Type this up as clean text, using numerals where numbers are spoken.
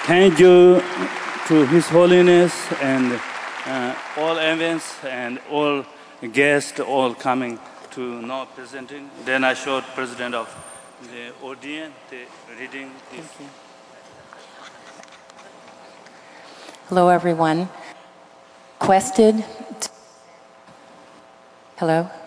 Thank you to His Holiness and all events and all guests all coming to now presenting. Then I showed President of the ODN reading this. Hello, everyone. Hello?